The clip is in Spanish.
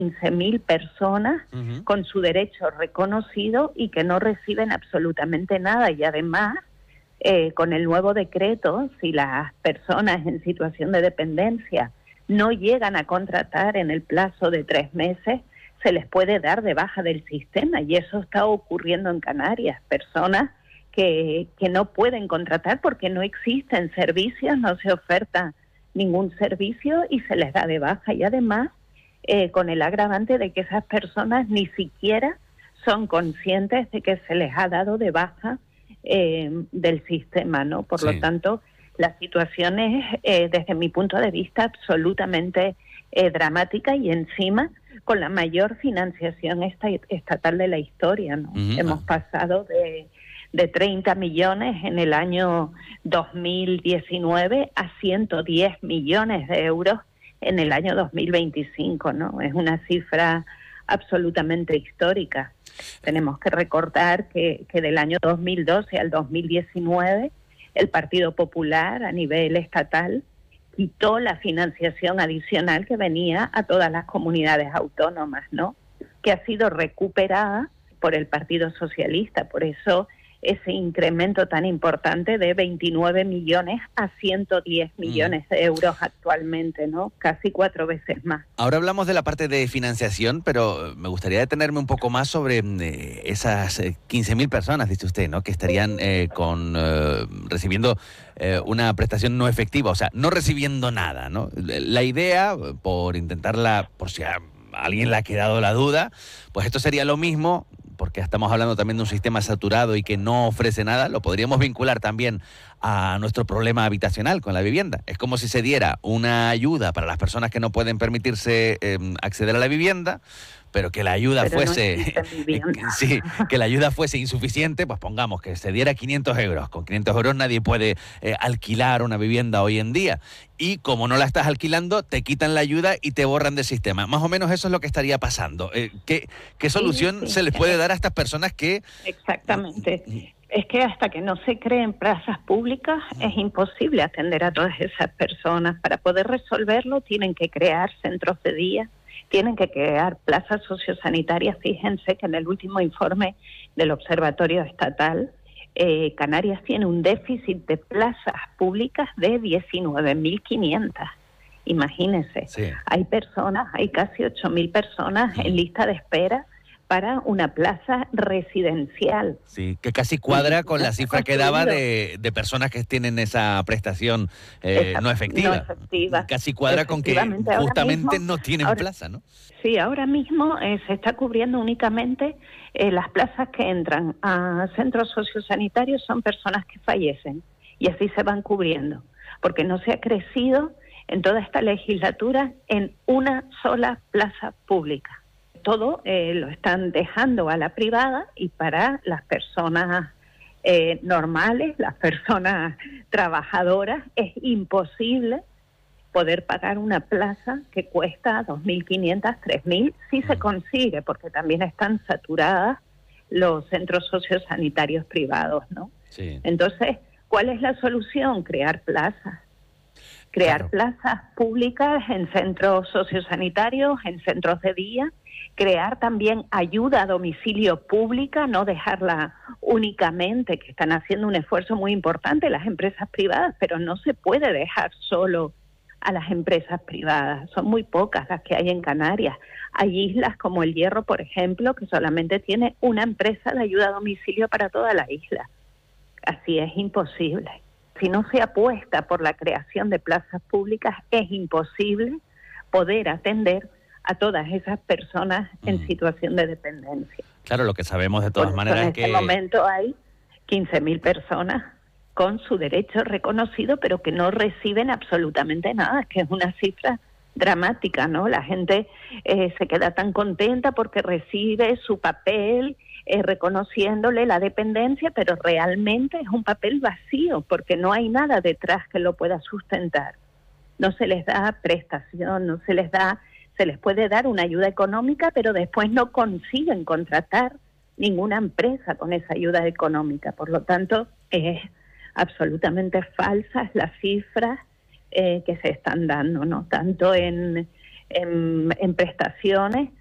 15.000 personas con su derecho reconocido y que no reciben absolutamente nada. Y además, con el nuevo decreto, si las personas en situación de dependencia no llegan a contratar en el plazo de 3 meses, se les puede dar de baja del sistema, y eso está ocurriendo en Canarias. Personas que no pueden contratar porque no existen servicios, no se oferta ningún servicio y se les da de baja. Y además, con el agravante de que esas personas ni siquiera son conscientes de que se les ha dado de baja del sistema, ¿no? Por lo tanto, la situación es, desde mi punto de vista, absolutamente dramática, y encima con la mayor financiación estatal de la historia, ¿no? Hemos pasado de 30 millones en el año 2019 a 110 millones de euros en el año 2025, ¿no? Es una cifra absolutamente histórica. Tenemos que recordar que del año 2012 al 2019 el Partido Popular a nivel estatal quitó la financiación adicional que venía a todas las comunidades autónomas, ¿no? Que ha sido recuperada por el Partido Socialista. Por eso ese incremento tan importante de 29 millones a 110 millones de euros actualmente, ¿no? Casi 4 veces más. Ahora hablamos de la parte de financiación, pero me gustaría detenerme un poco más sobre esas 15.000 personas, dice usted, ¿no? Que estarían recibiendo una prestación no efectiva, o sea, no recibiendo nada, ¿no? La idea, por intentarla, por si a alguien le ha quedado la duda, pues esto sería lo mismo, porque estamos hablando también de un sistema saturado y que no ofrece nada, lo podríamos vincular también a nuestro problema habitacional con la vivienda. Es como si se diera una ayuda para las personas que no pueden permitirse acceder a la vivienda, pero que la ayuda fuese que la ayuda fuese insuficiente, pues pongamos que se diera 500 euros. Con 500 euros nadie puede alquilar una vivienda hoy en día. Y como no la estás alquilando, te quitan la ayuda y te borran del sistema. Más o menos eso es lo que estaría pasando. ¿Qué solución se les puede dar a estas personas que...? Exactamente. Es que hasta que no se creen plazas públicas es imposible atender a todas esas personas. Para poder resolverlo tienen que crear centros de día, tienen que crear plazas sociosanitarias. Fíjense que en el último informe del Observatorio Estatal, Canarias tiene un déficit de plazas públicas de 19.500. Imagínense, hay casi 8.000 personas en lista de espera para una plaza residencial. Sí, que casi cuadra con la cifra que daba de personas que tienen esa prestación no efectiva. Casi cuadra con que justamente no tienen plaza, ¿no? Sí, ahora mismo se está cubriendo únicamente las plazas que entran a centros sociosanitarios, son personas que fallecen, y así se van cubriendo, porque no se ha crecido en toda esta legislatura en una sola plaza pública. Todo lo están dejando a la privada, y para las personas normales, las personas trabajadoras, es imposible poder pagar una plaza que cuesta 2.500, 3.000, si se consigue, porque también están saturadas los centros sociosanitarios privados, ¿no? Sí. Entonces, ¿cuál es la solución? Crear plazas. Crear plazas públicas en centros sociosanitarios, en centros de día, crear también ayuda a domicilio pública, no dejarla únicamente, que están haciendo un esfuerzo muy importante las empresas privadas, pero no se puede dejar solo a las empresas privadas. Son muy pocas las que hay en Canarias. Hay islas como El Hierro, por ejemplo, que solamente tiene una empresa de ayuda a domicilio para toda la isla. Así es imposible. Si no se apuesta por la creación de plazas públicas, es imposible poder atender a todas esas personas en situación de dependencia. Claro, lo que sabemos de todas maneras es que... En este momento hay 15.000 personas con su derecho reconocido, pero que no reciben absolutamente nada, que es una cifra dramática, ¿no? La gente se queda tan contenta porque recibe su papel reconociéndole la dependencia, pero realmente es un papel vacío, porque no hay nada detrás que lo pueda sustentar. No se les da prestación, no se les da, se les puede dar una ayuda económica, pero después no consiguen contratar ninguna empresa con esa ayuda económica. Por lo tanto, es absolutamente falsas las cifras que se están dando, ¿no? Tanto en en prestaciones